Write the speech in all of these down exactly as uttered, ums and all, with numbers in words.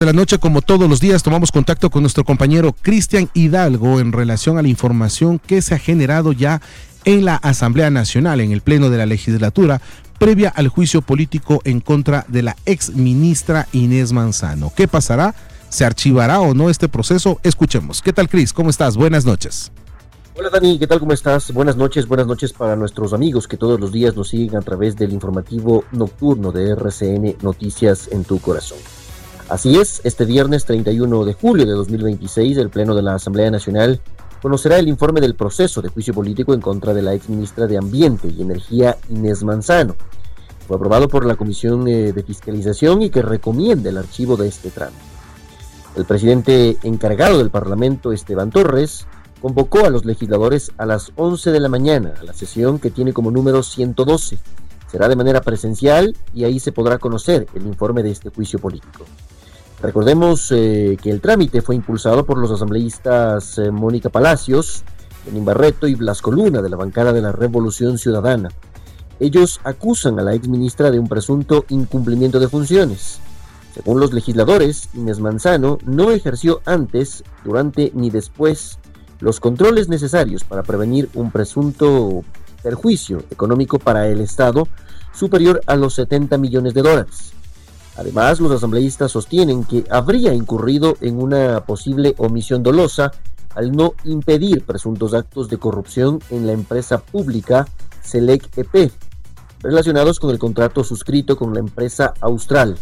De la noche, como todos los días, tomamos contacto con nuestro compañero Cristian Hidalgo en relación a la información que se ha generado ya en la Asamblea Nacional, en el Pleno de la Legislatura, previa al juicio político en contra de la ex ministra Inés Manzano. ¿Qué pasará? ¿Se archivará o no este proceso? Escuchemos. ¿Qué tal, Cris? ¿Cómo estás? Buenas noches. Hola, Dani, ¿qué tal? ¿Cómo estás? Buenas noches, buenas noches para nuestros amigos que todos los días nos siguen a través del informativo nocturno de R C N Noticias en tu Corazón. Así es, este viernes treinta y uno de julio de dos mil veintiséis, el Pleno de la Asamblea Nacional conocerá el informe del proceso de juicio político en contra de la exministra de Ambiente y Energía Inés Manzano. Fue aprobado por la Comisión de Fiscalización y que recomienda el archivo de este trámite. El presidente encargado del Parlamento, Esteban Torres, convocó a los legisladores a las once de la mañana a la sesión que tiene como número ciento doce. Será de manera presencial y ahí se podrá conocer el informe de este juicio político. Recordemos eh, que el trámite fue impulsado por los asambleístas eh, Mónica Palacios, Lenín Barreto y Blasco Luna de la bancada de la Revolución Ciudadana. Ellos acusan a la exministra de un presunto incumplimiento de funciones. Según los legisladores, Inés Manzano no ejerció antes, durante ni después los controles necesarios para prevenir un presunto perjuicio económico para el Estado superior a los setenta millones de dólares. Además, los asambleístas sostienen que habría incurrido en una posible omisión dolosa al no impedir presuntos actos de corrupción en la empresa pública Selec E P, relacionados con el contrato suscrito con la empresa Austral.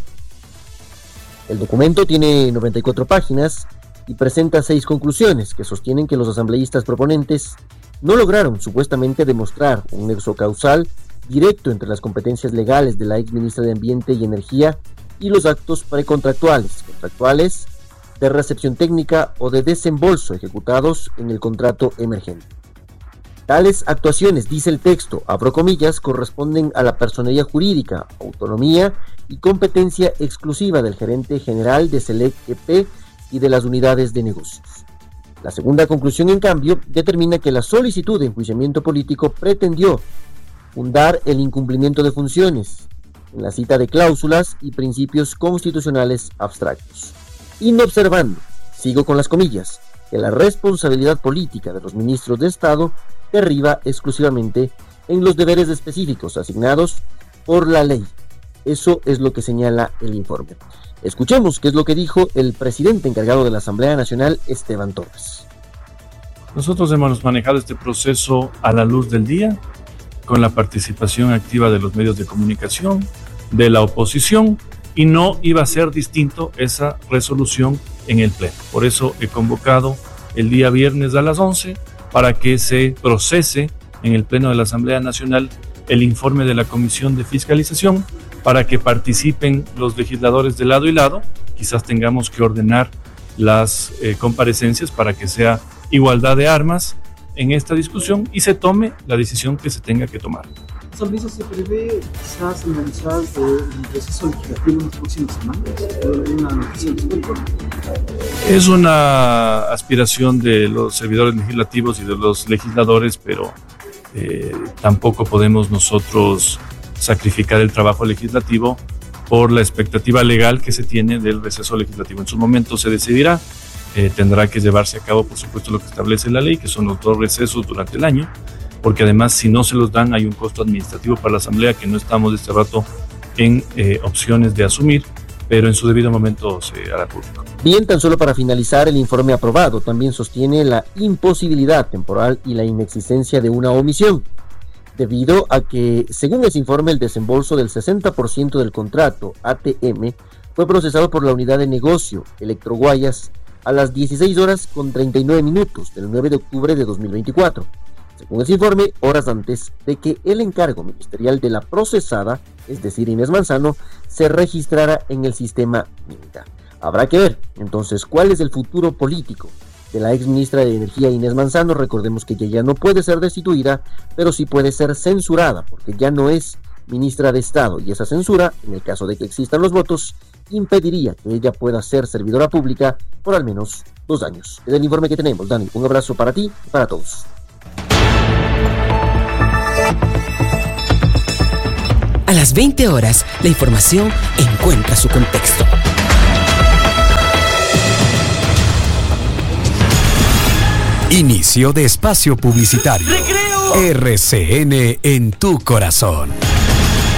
El documento tiene noventa y cuatro páginas y presenta seis conclusiones que sostienen que los asambleístas proponentes no lograron supuestamente demostrar un nexo causal directo entre las competencias legales de la exministra de Ambiente y Energía y los actos precontractuales, contractuales, de recepción técnica o de desembolso ejecutados en el contrato emergente. Tales actuaciones, dice el texto, abro comillas, corresponden a la personería jurídica, autonomía y competencia exclusiva del gerente general de Selec E P y de las unidades de negocios. La segunda conclusión, en cambio, determina que la solicitud de enjuiciamiento político pretendió fundar el incumplimiento de funciones en la cita de cláusulas y principios constitucionales abstractos, inobservando, sigo con las comillas, que la responsabilidad política de los ministros de Estado derriba exclusivamente en los deberes específicos asignados por la ley. Eso es lo que señala el informe. Escuchemos qué es lo que dijo el presidente encargado de la Asamblea Nacional, Esteban Torres. Nosotros hemos manejado este proceso a la luz del día, con la participación activa de los medios de comunicación, de la oposición, y no iba a ser distinto esa resolución en el Pleno. Por eso he convocado el día viernes a las once para que se procese en el Pleno de la Asamblea Nacional el informe de la Comisión de Fiscalización, para que participen los legisladores de lado y lado. Quizás tengamos que ordenar las eh, comparecencias para que sea igualdad de armas en esta discusión y se tome la decisión que se tenga que tomar. ¿Solvisa se prevé quizás analizar el proceso legislativo en las próximas semanas? ¿Una noticia al respecto? Es una aspiración de los servidores legislativos y de los legisladores, pero eh, tampoco podemos nosotros sacrificar el trabajo legislativo por la expectativa legal que se tiene del receso legislativo. En su momento se decidirá. Eh, tendrá que llevarse a cabo, por supuesto, lo que establece la ley, que son los dos recesos durante el año, porque además, si no se los dan, hay un costo administrativo para la Asamblea que no estamos de este rato en eh, opciones de asumir, pero en su debido momento se hará público. Bien, tan solo para finalizar, el informe aprobado también sostiene la imposibilidad temporal y la inexistencia de una omisión, debido a que, según ese informe, el desembolso del sesenta por ciento del contrato A T M fue procesado por la unidad de negocio Electroguayas a las dieciséis horas con treinta y nueve minutos del nueve de octubre de dos mil veinticuatro, según ese informe, horas antes de que el encargo ministerial de la procesada, es decir, Inés Manzano, se registrara en el sistema MINTA. Habrá que ver, entonces, cuál es el futuro político de la ex ministra de Energía Inés Manzano. Recordemos que ella ya no puede ser destituida, pero sí puede ser censurada, porque ya no es ministra de Estado, y esa censura, en el caso de que existan los votos, impediría que ella pueda ser servidora pública por al menos dos años. Es el informe que tenemos, Dani. Un abrazo para ti y para todos. A las veinte horas, la información encuentra su contexto. Inicio de espacio publicitario. R C N en tu corazón.